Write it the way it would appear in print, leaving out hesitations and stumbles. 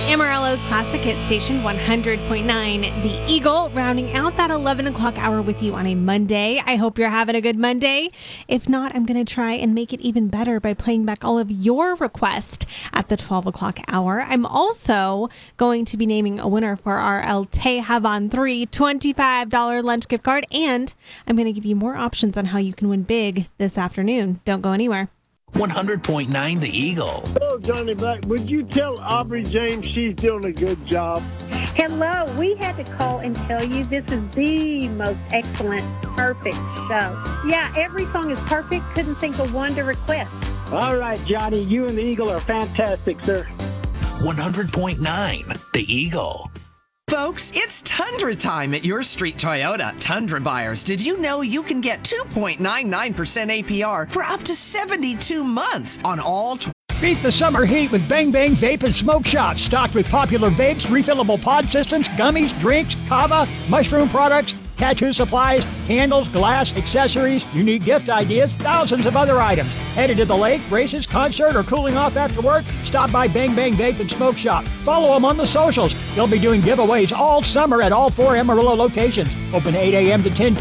Amarillo's Classic Hit Station 100.9. The Eagle rounding out that 11 o'clock hour with you on a Monday. I hope you're having a good Monday. If not, I'm going to try and make it even better by playing back all of your requests at the 12 o'clock hour. I'm also going to be naming a winner for our El Tejavan 3 $25 lunch gift card, and I'm going to give you more options on how you can win big this afternoon. Don't go anywhere. 100.9 The Eagle. Hello, Johnny Black. Would you tell Aubrey James she's doing a good job? Hello. We had to call and tell you this is the most excellent, perfect show. Yeah, every song is perfect. Couldn't think of one to request. All right, Johnny. You and the Eagle are fantastic, sir. 100.9 The Eagle. Folks, it's Tundra time at your Street Toyota. Tundra buyers, did you know you can get 2.99% APR for up to 72 months on all Beat the summer heat with Bang Bang Vape and Smoke Shop. Stocked with popular vapes, refillable pod systems, gummies, drinks, kava, mushroom products, tattoo supplies, candles, glass, accessories, unique gift ideas, thousands of other items. Headed to the lake, races, concert, or cooling off after work? Stop by Bang Bang Vape and Smoke Shop. Follow them on the socials. They'll be doing giveaways all summer at all 4 Amarillo locations. Open 8 a.m. to 10 p.m.